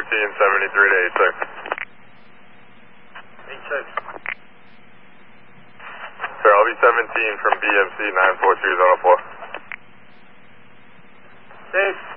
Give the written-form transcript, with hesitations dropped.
1473 to 86. 86. Sir, I'll be 17 from BMC 94304. Safe.